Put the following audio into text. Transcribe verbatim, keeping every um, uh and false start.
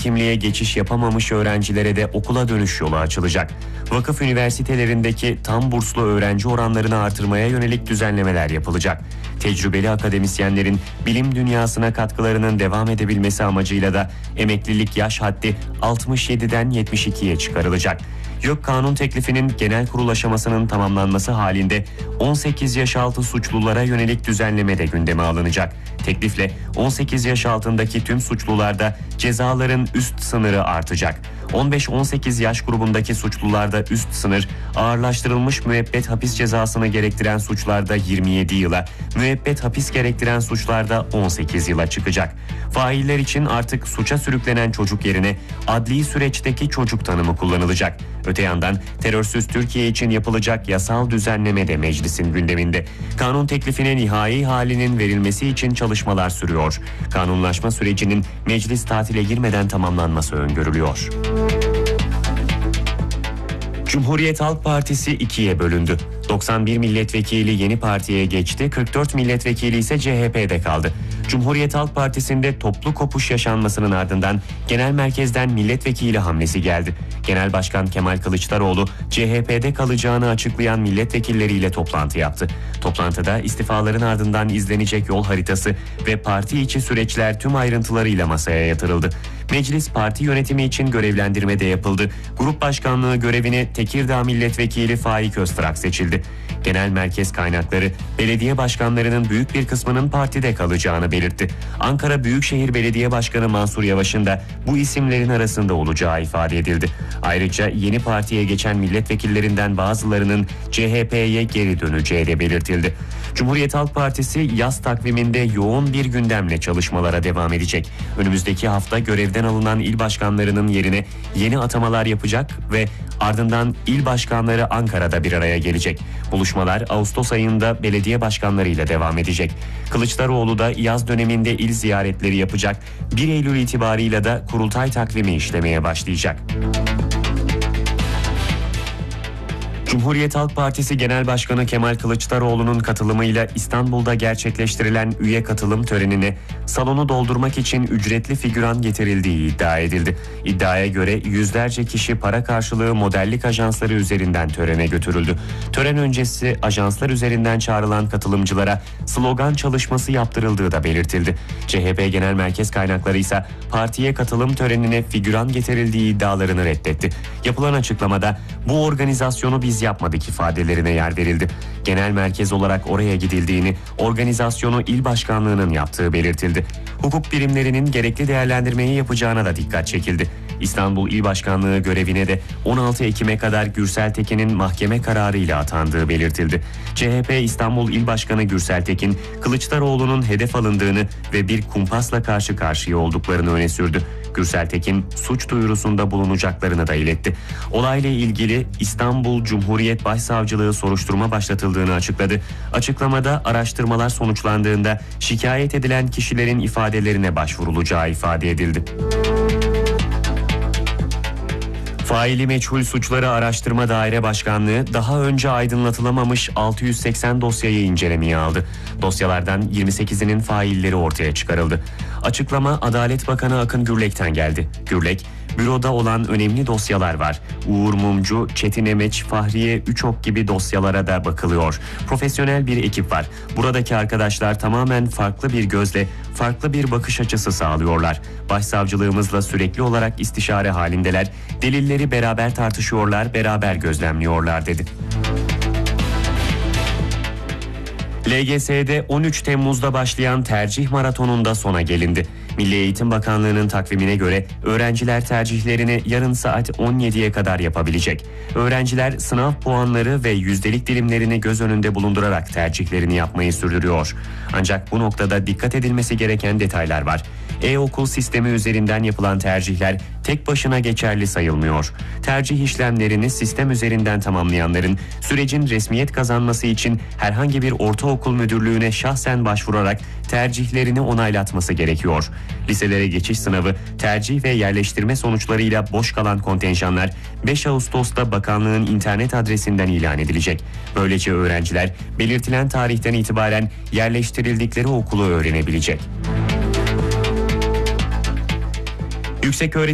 kimliğe geçiş yapamamış öğrencilere de okula dönüş yolu açılacak. Vakıf üniversitelerindeki tam burslu öğrenci oranlarını artırmaya yönelik düzenlemeler yapılacak. Tecrübeli akademisyenlerin bilim dünyasına katkılarının devam edebilmesi amacıyla da emeklilik yaş haddi altmış yediden yetmiş ikiye çıkarılacak. YÖK kanun teklifinin genel kurul aşamasının tamamlanması halinde on sekiz yaş altı suçlulara yönelik düzenleme de gündeme alınacak. Teklifle on sekiz yaş altındaki tüm suçlularda cezaların üst sınırı artacak. on beş on sekiz yaş grubundaki suçlularda üst sınır, ağırlaştırılmış müebbet hapis cezasını gerektiren suçlarda yirmi yedi yıla, müebbet hapis gerektiren suçlarda on sekiz yıla çıkacak. Failler için artık suça sürüklenen çocuk yerine adli süreçteki çocuk tanımı kullanılacak. Öte yandan terörsüz Türkiye için yapılacak yasal düzenleme de meclisin gündeminde. Kanun teklifine nihai halinin verilmesi için çalışmalar sürüyor. Kanunlaşma sürecinin meclis tatile girmeden tamamlanması öngörülüyor. Cumhuriyet Halk Partisi ikiye bölündü. doksan bir milletvekili yeni partiye geçti, kırk dört milletvekili ise C H P'de kaldı. Cumhuriyet Halk Partisi'nde toplu kopuş yaşanmasının ardından genel merkezden milletvekili hamlesi geldi. Genel Başkan Kemal Kılıçdaroğlu C H P'de kalacağını açıklayan milletvekilleriyle toplantı yaptı. Toplantıda istifaların ardından izlenecek yol haritası ve parti içi süreçler tüm ayrıntılarıyla masaya yatırıldı. Meclis parti yönetimi için görevlendirme de yapıldı. Grup başkanlığı görevine Tekirdağ Milletvekili Faik Öztrak seçildi. Genel merkez kaynakları belediye başkanlarının büyük bir kısmının partide kalacağını belirtti. Ankara Büyükşehir Belediye Başkanı Mansur Yavaş'ın da bu isimlerin arasında olacağı ifade edildi. Ayrıca yeni partiye geçen milletvekillerinden bazılarının C H P'ye geri döneceği de belirtildi. Cumhuriyet Halk Partisi yaz takviminde yoğun bir gündemle çalışmalara devam edecek. Önümüzdeki hafta görevden alınan il başkanlarının yerine yeni atamalar yapacak ve ardından il başkanları Ankara'da bir araya gelecek. Buluşmalar Ağustos ayında belediye başkanlarıyla devam edecek. Kılıçdaroğlu da yaz döneminde il ziyaretleri yapacak. bir Eylül itibarıyla da kurultay takvimi işlemeye başlayacak. Cumhuriyet Halk Partisi Genel Başkanı Kemal Kılıçdaroğlu'nun katılımıyla İstanbul'da gerçekleştirilen üye katılım törenine salonu doldurmak için ücretli figüran getirildiği iddia edildi. İddiaya göre yüzlerce kişi para karşılığı modellik ajansları üzerinden törene götürüldü. Tören öncesi ajanslar üzerinden çağrılan katılımcılara slogan çalışması yaptırıldığı da belirtildi. C H P Genel Merkez kaynakları ise partiye katılım törenine figüran getirildiği iddialarını reddetti. Yapılan açıklamada bu organizasyonu biz yapmadık ifadelerine yer verildi. Genel merkez olarak oraya gidildiğini, organizasyonu il başkanlığının yaptığı belirtildi. Hukuk birimlerinin gerekli değerlendirmeyi yapacağına da dikkat çekildi. İstanbul İl Başkanlığı görevine de on altı Ekim'e kadar Gürsel Tekin'in mahkeme kararıyla atandığı belirtildi. C H P İstanbul İl Başkanı Gürsel Tekin, Kılıçdaroğlu'nun hedef alındığını ve bir kumpasla karşı karşıya olduklarını öne sürdü. Gürsel Tekin suç duyurusunda bulunacaklarını da iletti. Olayla ilgili İstanbul Cumhuriyet Başsavcılığı soruşturma başlatıldığını açıkladı. Açıklamada araştırmalar sonuçlandığında şikayet edilen kişilerin ifadelerine başvurulacağı ifade edildi. Faili meçhul suçları araştırma daire başkanlığı daha önce aydınlatılamamış altı yüz seksen dosyayı incelemeye aldı. Dosyalardan yirmi sekizinin failleri ortaya çıkarıldı. Açıklama Adalet Bakanı Akın Gürlek'ten geldi. Gürlek, büroda olan önemli dosyalar var. Uğur Mumcu, Çetin Emeç, Fahriye Üçok gibi dosyalara da bakılıyor. Profesyonel bir ekip var. Buradaki arkadaşlar tamamen farklı bir gözle, farklı bir bakış açısı sağlıyorlar. Başsavcılığımızla sürekli olarak istişare halindeler. Delilleri beraber tartışıyorlar, beraber gözlemliyorlar dedi. L G S'de on üç Temmuz'da başlayan tercih maratonunda sona gelindi. Milli Eğitim Bakanlığı'nın takvimine göre öğrenciler tercihlerini yarın saat on yediye kadar yapabilecek. Öğrenciler sınav puanları ve yüzdelik dilimlerini göz önünde bulundurarak tercihlerini yapmayı sürdürüyor. Ancak bu noktada dikkat edilmesi gereken detaylar var. E-okul sistemi üzerinden yapılan tercihler tek başına geçerli sayılmıyor. Tercih işlemlerini sistem üzerinden tamamlayanların sürecin resmiyet kazanması için herhangi bir ortaokul müdürlüğüne şahsen başvurarak tercihlerini onaylatması gerekiyor. Liselere geçiş sınavı, tercih ve yerleştirme sonuçlarıyla boş kalan kontenjanlar beş Ağustos'ta bakanlığın internet adresinden ilan edilecek. Böylece öğrenciler belirtilen tarihten itibaren yerleştirildikleri okulu öğrenebilecek. Yükseköğretim